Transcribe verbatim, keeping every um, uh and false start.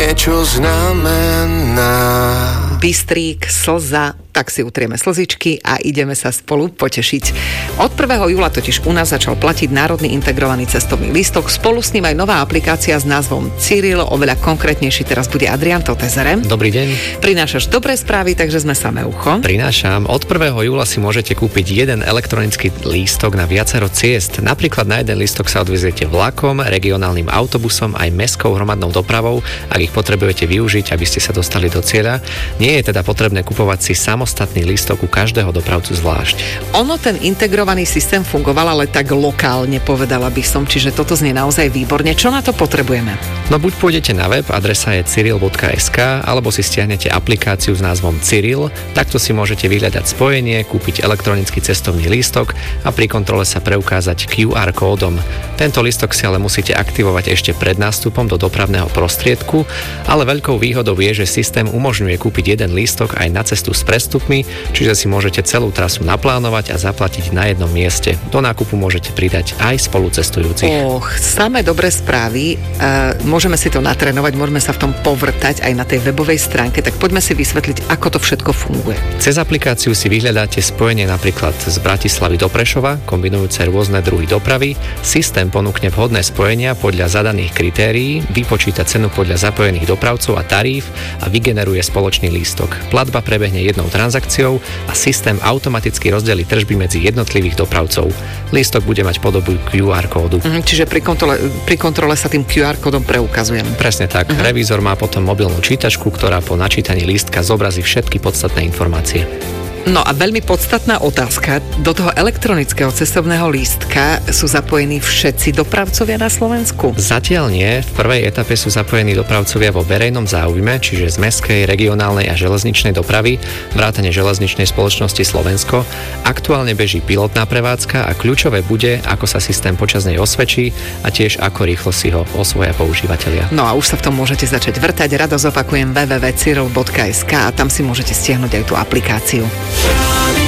niečo znamená. Bystrík, slza, tak si utrieme slzičky a ideme sa spolu potešiť. Od prvého júla totiž u nás začal platiť národný integrovaný cestovný lístok, spolu s ním aj nová aplikácia s názvom Cyril, oveľa konkrétnejší teraz bude Adrián Totezere. Dobrý deň. Prinášaš dobré správy, takže sme samé ucho. Prinášam. Od prvého júla si môžete kúpiť jeden elektronický lístok na viacero ciest. Napríklad na jeden lístok sa odveziete vlakom, regionálnym autobusom aj mestskou hromadnou dopravou, ak ich potrebujete využiť, aby ste sa dostali do cieľa. Nie je teda potrebné kupovať si samostatný lístok u každého dopravcu zvlášť. Ono ten integrovaný systém fungoval, ale tak lokálne, povedala by som, čiže toto znie naozaj výborne. Čo na to potrebujeme? No buď pôjdete na web, adresa je cyril bodka es ká, alebo si stiahnete aplikáciu s názvom Cyril, takto si môžete vyhľadať spojenie, kúpiť elektronický cestovný lístok a pri kontrole sa preukázať kjú ár kódom. Tento lístok si ale musíte aktivovať ešte pred nástupom do dopravného prostriedku, ale veľkou výhodou je, že systém umožňuje kúpiť jeden lístok aj na cestu s prestupmi, čiže si môžete celú trasu naplánovať a zaplatiť na jednom mieste. Do nákupu môžete pridať aj spolucestujúcich. Och, samé dobré správy. Uh, môžeme si to natrénovať, môžeme sa v tom povrtať aj na tej webovej stránke, tak poďme si vysvetliť, ako to všetko funguje. Cez aplikáciu si vyhľadáte spojenie napríklad z Bratislavy do Prešova, kombinujúce rôzne druhy dopravy. Systém ponúkne vhodné spojenia podľa zadaných kritérií, vypočíta cenu podľa zapojených dopravcov a taríf a vygeneruje spoločný lístok. Platba prebehne jednou transakciou a systém automaticky rozdelí tržby medzi jednotlivých dopravcov. Lístok bude mať podobu kjú ár kódu. Mhm, čiže pri kontrole, pri kontrole sa tým kjú ár kódom preukazujem. Presne tak. Uh-huh. Revízor má potom mobilnú čítačku, ktorá po načítaní lístka zobrazí všetky podstatné informácie. No a veľmi podstatná otázka. Do toho elektronického cestovného lístka sú zapojení všetci dopravcovia na Slovensku? Zatiaľ nie. V prvej etape sú zapojení dopravcovia vo verejnom záujme, čiže z mestskej, regionálnej a železničnej dopravy, vrátane železničnej spoločnosti Slovensko. Aktuálne beží pilotná prevádzka a kľúčové bude, ako sa systém počas nej osvedčí a tiež ako rýchlo si ho osvoja používatelia. No a už sa v tom môžete začať vrtať. Rado zopakujem w w w bodka cyril bodka es ká a tam si môžete stiahnuť aj tú aplikáciu.